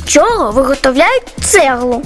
чого виготовляють цеглу?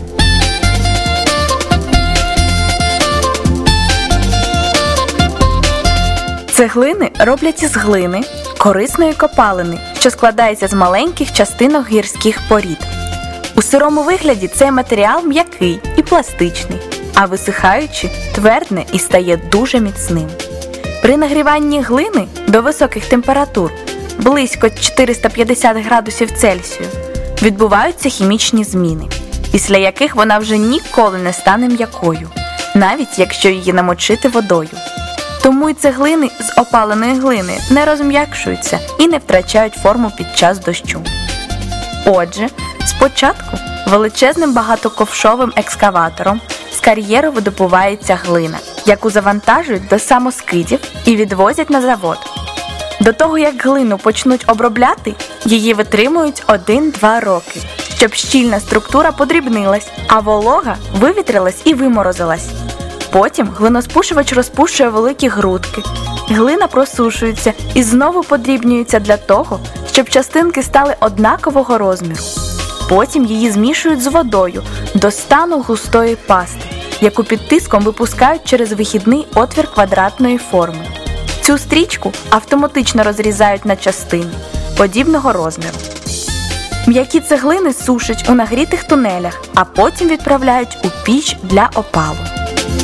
Цеглини роблять із глини, корисної копалини, що складається з маленьких частинок гірських порід. У сирому вигляді цей матеріал м'який і пластичний, а висихаючи – твердне і стає дуже міцним. При нагріванні глини до високих температур, близько 450 градусів Цельсію, відбуваються хімічні зміни, після яких вона вже ніколи не стане м'якою, навіть якщо її намочити водою. Тому й цеглини з опаленої глини не розм'якшуються і не втрачають форму під час дощу. Отже, спочатку величезним багатоковшовим екскаватором з кар'єру видобувається глина, яку завантажують до самоскидів і відвозять на завод. До того, як глину почнуть обробляти, її витримують 1-2 роки, щоб щільна структура подрібнилась, а волога вивітрилась і виморозилась. Потім глиноспушувач розпушує великі грудки, глина просушується і знову подрібнюється для того, щоб частинки стали однакового розміру. Потім її змішують з водою до стану густої пасти, яку під тиском випускають через вихідний отвір квадратної форми. Цю стрічку автоматично розрізають на частини подібного розміру. М'які цеглини сушать у нагрітих тунелях, а потім відправляють у піч для опалу.